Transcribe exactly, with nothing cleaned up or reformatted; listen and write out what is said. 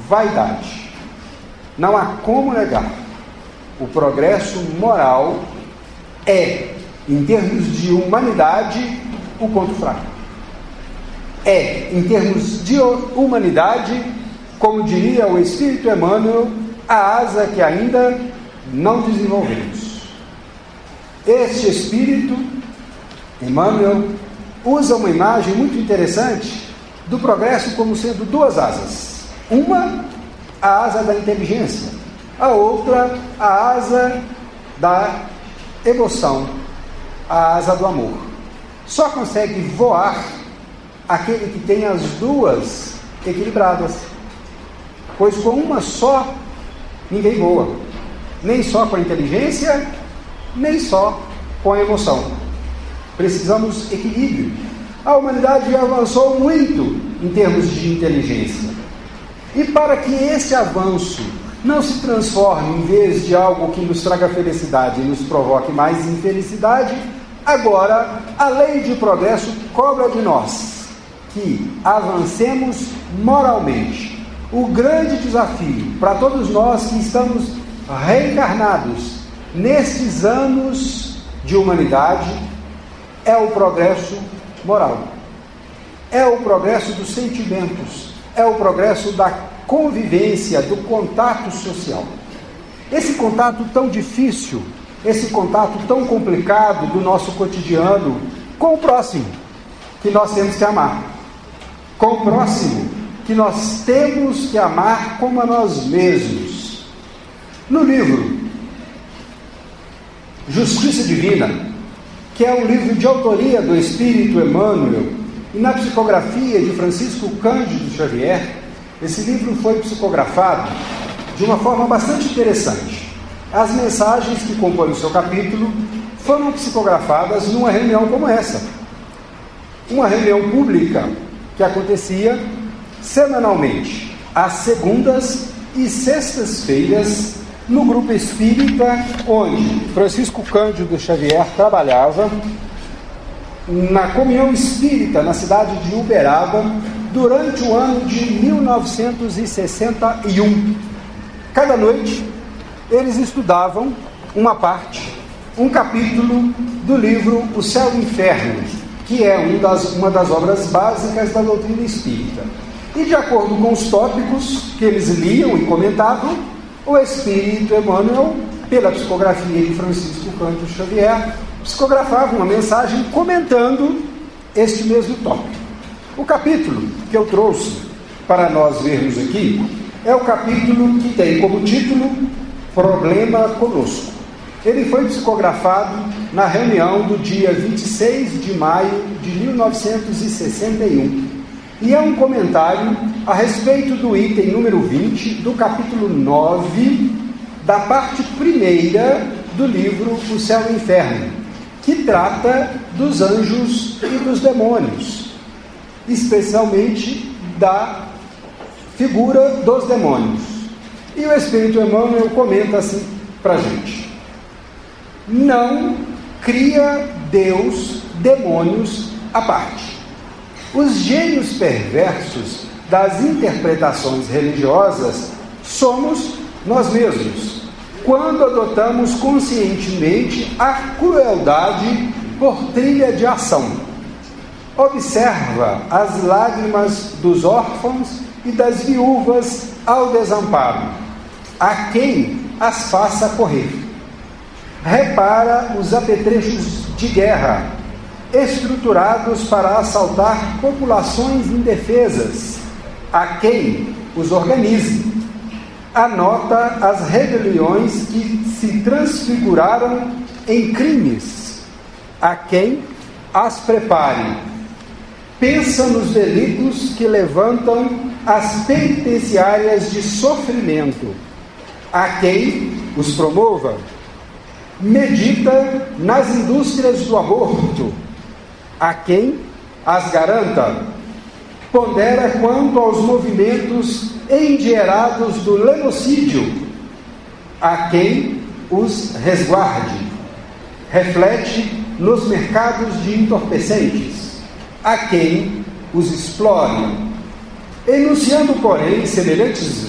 vaidade. Não há como negar. O progresso moral é, em termos de humanidade, o ponto fraco. É, em termos de humanidade, como diria o Espírito Emmanuel, a asa que ainda não desenvolvemos. Este Espírito, Emmanuel, usa uma imagem muito interessante do progresso como sendo duas asas. Uma, a asa da inteligência. A outra, a asa da emoção, a asa do amor. Só consegue voar aquele que tem as duas equilibradas, pois com uma só ninguém voa, nem só com a inteligência, nem só com a emoção. Precisamos equilíbrio. A humanidade já avançou muito em termos de inteligência, e para que esse avanço não se transforme, em vez de algo que nos traga felicidade e nos provoque mais infelicidade, agora a lei de progresso cobra de nós que avancemos moralmente. O grande desafio para todos nós que estamos reencarnados nestes anos de humanidade é o progresso moral, é o progresso dos sentimentos, é o progresso da convivência, do contato social. Esse contato tão difícil, esse contato tão complicado do nosso cotidiano com o próximo, que nós temos que amar. Com o próximo, que nós temos que amar como a nós mesmos. No livro Justiça Divina, que é um livro de autoria do Espírito Emmanuel, e na psicografia de Francisco Cândido Xavier, esse livro foi psicografado de uma forma bastante interessante. As mensagens que compõem o seu capítulo foram psicografadas numa reunião como essa. Uma reunião pública que acontecia semanalmente, às segundas e sextas-feiras, no grupo espírita onde Francisco Cândido Xavier trabalhava, na Comunhão Espírita, na cidade de Uberaba, durante o ano de mil novecentos e sessenta e um. Cada noite, eles estudavam uma parte, um capítulo do livro O Céu e o Inferno, que é um das, uma das obras básicas da doutrina espírita. E de acordo com os tópicos que eles liam e comentavam, o Espírito Emmanuel, pela psicografia de Francisco Cândido Xavier, psicografava uma mensagem comentando este mesmo tópico. O capítulo que eu trouxe para nós vermos aqui é o capítulo que tem como título Problema Conosco. Ele foi psicografado na reunião do dia vinte e seis de maio de mil novecentos e sessenta e um. E é um comentário a respeito do item número vinte do capítulo nove da parte primeira do livro O Céu e o Inferno, que trata dos anjos e dos demônios, especialmente da figura dos demônios. E o Espírito Emmanuel comenta assim para a gente: não cria Deus demônios à parte. Os gênios perversos das interpretações religiosas somos nós mesmos, quando adotamos conscientemente a crueldade por trilha de ação. Observa as lágrimas dos órfãos e das viúvas ao desamparo, a quem as faça correr. Repara os apetrechos de guerra, estruturados para assaltar populações indefesas, a quem os organize. Anota as rebeliões que se transfiguraram em crimes, a quem as prepare. Pensa nos delitos que levantam as penitenciárias de sofrimento, a quem os promova. Medita nas indústrias do aborto, a quem as garanta. Pondera quanto aos movimentos endinheirados do lenocídio, a quem os resguarde. Reflete nos mercados de entorpecentes, a quem os explore. Enunciando, porém, semelhantes